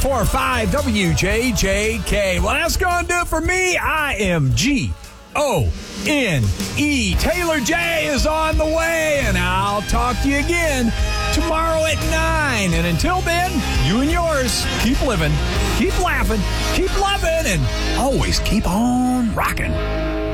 104.5 WJJK. Well, that's going to do it for me. I am G-O-N-E. Taylor J is on the way, and I'll talk to you again tomorrow at 9. And until then, you and yours, keep living, keep laughing, keep loving, and always keep on rocking.